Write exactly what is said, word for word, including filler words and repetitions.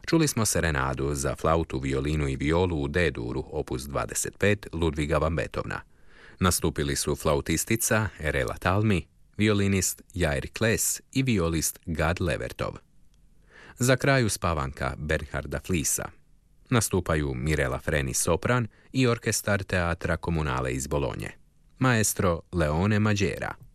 Čuli smo serenadu za flautu, violinu i violu u D-duru, opus dvadeset pet, Ludviga van Beethovena. Nastupili su flautistica Erela Talmi, violinist Jair Kles i violist Gad Levertov. Za kraj uspavanka Bernharda Flisa. Nastupaju Mirela Freni sopran i orkestar Teatra Komunale iz Bolonje. Maestro Leone Mađera.